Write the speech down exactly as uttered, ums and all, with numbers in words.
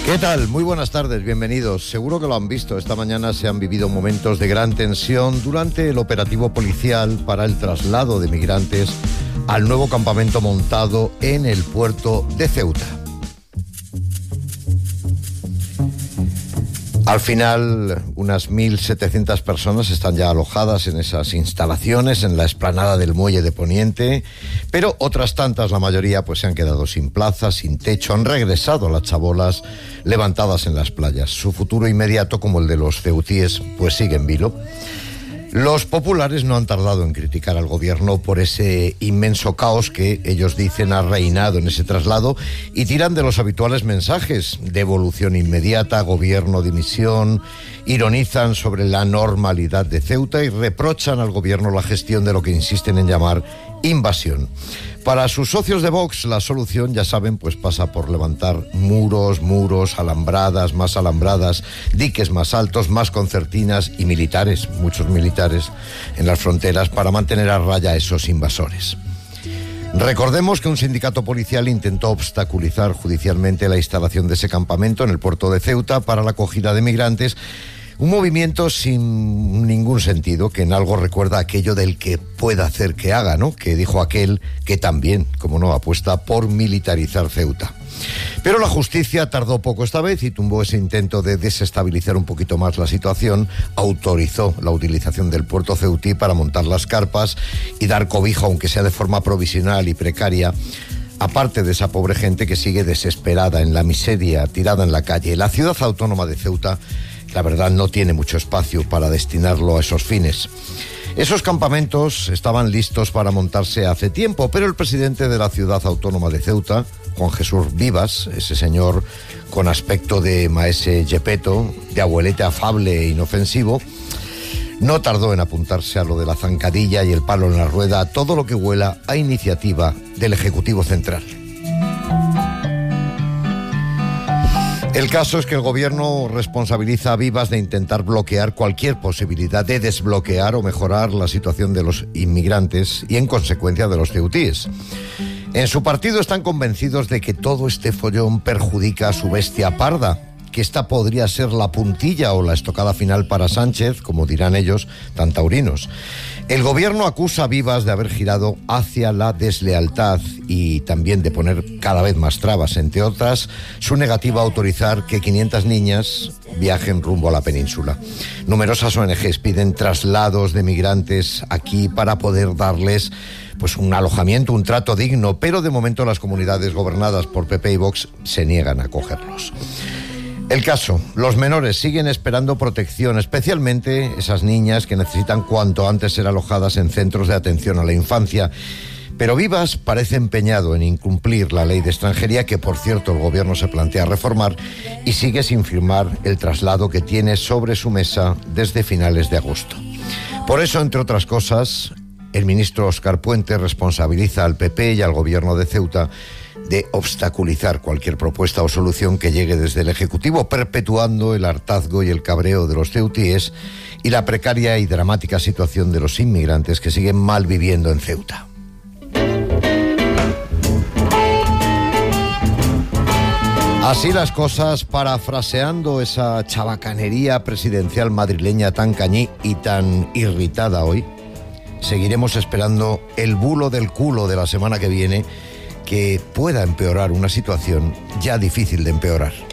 ¿Qué tal? Muy buenas tardes, bienvenidos. Seguro que lo han visto. Esta mañana se han vivido momentos de gran tensión durante el operativo policial para el traslado de migrantes al nuevo campamento montado en el puerto de Ceuta. Al final, unas mil setecientas personas están ya alojadas en esas instalaciones, en la explanada del muelle de Poniente, pero otras tantas, la mayoría, pues se han quedado sin plaza, sin techo, han regresado a las chabolas levantadas en las playas. Su futuro inmediato, como el de los ceutíes, pues sigue en vilo. Los populares no han tardado en criticar al gobierno por ese inmenso caos que ellos dicen ha reinado en ese traslado y tiran de los habituales mensajes: devolución inmediata, gobierno, dimisión, ironizan sobre la normalidad de Ceuta y reprochan al gobierno la gestión de lo que insisten en llamar invasión. Para sus socios de Vox, la solución, ya saben, pues pasa por levantar muros, muros, alambradas, más alambradas, diques más altos, más concertinas y militares, muchos militares, en las fronteras para mantener a raya a esos invasores. Recordemos que un sindicato policial intentó obstaculizar judicialmente la instalación de ese campamento en el puerto de Ceuta para la acogida de migrantes. Un movimiento sin ningún sentido, que en algo recuerda aquello del que pueda hacer que haga, ¿no? Que dijo aquel que también, como no, apuesta por militarizar Ceuta. Pero la justicia tardó poco esta vez y tumbó ese intento de desestabilizar un poquito más la situación, autorizó la utilización del puerto ceutí para montar las carpas y dar cobijo, aunque sea de forma provisional y precaria, aparte de esa pobre gente que sigue desesperada en la miseria, tirada en la calle. La ciudad autónoma de Ceuta, la verdad, no tiene mucho espacio para destinarlo a esos fines. Esos campamentos estaban listos para montarse hace tiempo, pero el presidente de la ciudad autónoma de Ceuta, Juan Jesús Vivas, ese señor con aspecto de maese Gepetto, de abuelete afable e inofensivo, no tardó en apuntarse a lo de la zancadilla y el palo en la rueda, todo lo que huela a iniciativa del Ejecutivo Central. El caso es que el gobierno responsabiliza a Vivas de intentar bloquear cualquier posibilidad de desbloquear o mejorar la situación de los inmigrantes y, en consecuencia, de los ceutíes. En su partido están convencidos de que todo este follón perjudica a su bestia parda, que esta podría ser la puntilla o la estocada final para Sánchez, como dirán ellos, tan taurinos. El gobierno acusa a Vivas de haber girado hacia la deslealtad y también de poner cada vez más trabas, entre otras, su negativa a autorizar que quinientas niñas viajen rumbo a la península. Numerosas O N Ges piden traslados de migrantes aquí para poder darles pues un alojamiento, un trato digno, pero de momento las comunidades gobernadas por P P y Vox se niegan a acogerlos. El caso, los menores siguen esperando protección, especialmente esas niñas que necesitan cuanto antes ser alojadas en centros de atención a la infancia. Pero Vivas parece empeñado en incumplir la ley de extranjería, que por cierto el gobierno se plantea reformar, y sigue sin firmar el traslado que tiene sobre su mesa desde finales de agosto. Por eso, entre otras cosas, el ministro Óscar Puente responsabiliza al P P y al gobierno de Ceuta de obstaculizar cualquier propuesta o solución que llegue desde el Ejecutivo, perpetuando el hartazgo y el cabreo de los ceutíes y la precaria y dramática situación de los inmigrantes que siguen mal viviendo en Ceuta. Así las cosas, parafraseando esa chabacanería presidencial madrileña tan cañí y tan irritada hoy, seguiremos esperando el bulo del culo de la semana que viene, que pueda empeorar una situación ya difícil de empeorar.